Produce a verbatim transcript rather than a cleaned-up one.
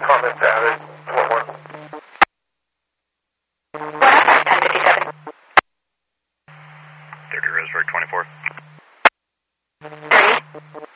Comment added. One more. ten fifty-seven. thirty Roseburg twenty-four. thirty.